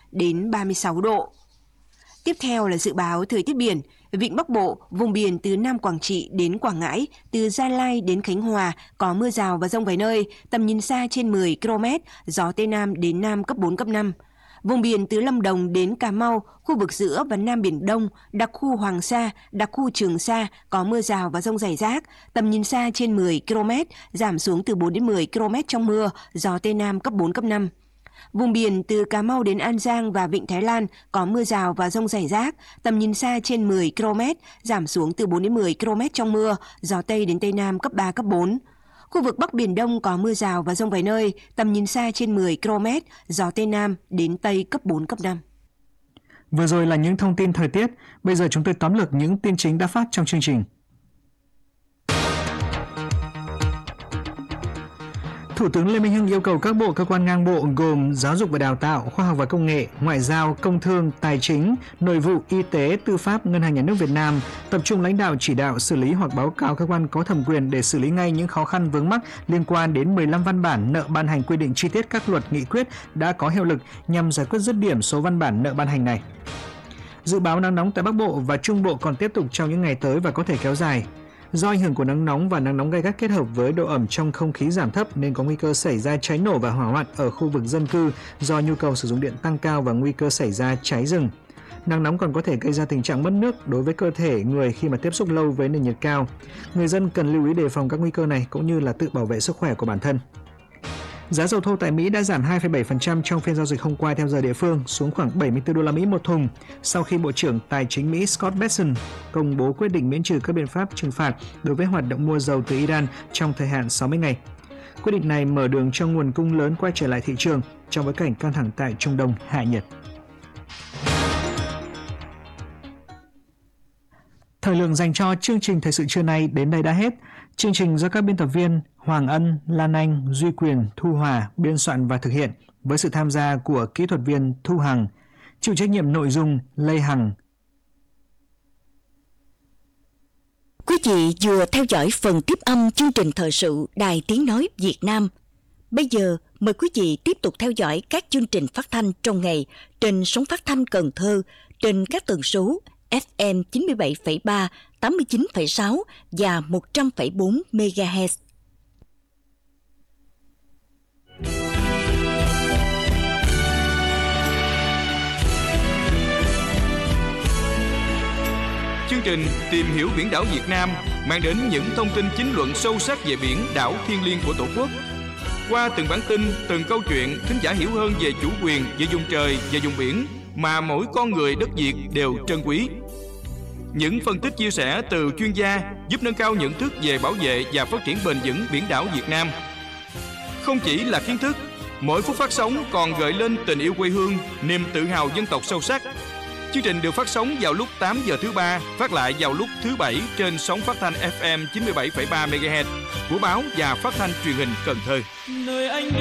đến 36 độ. Tiếp theo là dự báo thời tiết biển. Vịnh Bắc Bộ, vùng biển từ Nam Quảng Trị đến Quảng Ngãi, từ Gia Lai đến Khánh Hòa có mưa rào và dông vài nơi, tầm nhìn xa trên 10 km, gió Tây Nam đến Nam cấp 4, cấp 5. Vùng biển từ Lâm Đồng đến Cà Mau, khu vực giữa và Nam Biển Đông, đặc khu Hoàng Sa, đặc khu Trường Sa có mưa rào và dông rải rác, tầm nhìn xa trên 10 km, giảm xuống từ 4 đến 10 km trong mưa, gió Tây Nam cấp 4, cấp 5. Vùng biển từ Cà Mau đến An Giang và Vịnh Thái Lan có mưa rào và dông rải rác, tầm nhìn xa trên 10 km, giảm xuống từ 4 đến 10 km trong mưa, gió Tây đến Tây Nam cấp 3, cấp 4. Khu vực Bắc Biển Đông có mưa rào và dông vài nơi, tầm nhìn xa trên 10 km, gió Tây Nam đến Tây cấp 4, cấp 5. Vừa rồi là những thông tin thời tiết, bây giờ chúng tôi tóm lược những tin chính đã phát trong chương trình. Thủ tướng Lê Minh Hưng yêu cầu các bộ, cơ quan ngang bộ gồm Giáo dục và Đào tạo, Khoa học và Công nghệ, Ngoại giao, Công thương, Tài chính, Nội vụ, Y tế, Tư pháp, Ngân hàng Nhà nước Việt Nam tập trung lãnh đạo chỉ đạo xử lý hoặc báo cáo cơ quan có thẩm quyền để xử lý ngay những khó khăn vướng mắc liên quan đến 15 văn bản nợ ban hành quy định chi tiết các luật, nghị quyết đã có hiệu lực nhằm giải quyết dứt điểm số văn bản nợ ban hành này. Dự báo nắng nóng tại Bắc Bộ và Trung Bộ còn tiếp tục trong những ngày tới và có thể kéo dài. Do ảnh hưởng của nắng nóng và nắng nóng gay gắt kết hợp với độ ẩm trong không khí giảm thấp nên có nguy cơ xảy ra cháy nổ và hỏa hoạn ở khu vực dân cư do nhu cầu sử dụng điện tăng cao và nguy cơ xảy ra cháy rừng. Nắng nóng còn có thể gây ra tình trạng mất nước đối với cơ thể người khi mà tiếp xúc lâu với nền nhiệt cao. Người dân cần lưu ý đề phòng các nguy cơ này cũng như là tự bảo vệ sức khỏe của bản thân. Giá dầu thô tại Mỹ đã giảm 2,7% trong phiên giao dịch hôm qua theo giờ địa phương, xuống khoảng 74 đô la Mỹ một thùng sau khi Bộ trưởng Tài chính Mỹ Scott Bessent công bố quyết định miễn trừ các biện pháp trừng phạt đối với hoạt động mua dầu từ Iran trong thời hạn 60 ngày. Quyết định này mở đường cho nguồn cung lớn quay trở lại thị trường trong bối cảnh căng thẳng tại Trung Đông hạ nhiệt. Thời lượng dành cho chương trình thời sự trưa nay đến đây đã hết. Chương trình do các biên tập viên Hoàng Ân, Lan Anh, Duy Quyền, Thu Hòa biên soạn và thực hiện với sự tham gia của kỹ thuật viên Thu Hằng, chịu trách nhiệm nội dung Lê Hằng. Quý vị vừa theo dõi phần tiếp âm chương trình thời sự Đài Tiếng Nói Việt Nam. Bây giờ mời quý vị tiếp tục theo dõi các chương trình phát thanh trong ngày trên sóng phát thanh Cần Thơ trên các tần số FM 97,3, 89,6 và 100,4 MHz. Chương trình Tìm hiểu biển đảo Việt Nam mang đến những thông tin chính luận sâu sắc về biển đảo thiêng liêng của Tổ quốc. Qua từng bản tin, từng câu chuyện, thính giả hiểu hơn về chủ quyền, về vùng trời, về vùng biển mà mỗi con người đất Việt đều trân quý. Những phân tích chia sẻ từ chuyên gia giúp nâng cao nhận thức về bảo vệ và phát triển bền vững biển đảo Việt Nam. Không chỉ là kiến thức, mỗi phút phát sóng còn gợi lên tình yêu quê hương, niềm tự hào dân tộc sâu sắc. Chương trình được phát sóng vào lúc 8 giờ thứ Ba, phát lại vào lúc thứ Bảy trên sóng phát thanh FM 97,3 MHz của báo và phát thanh truyền hình Cần Thơ.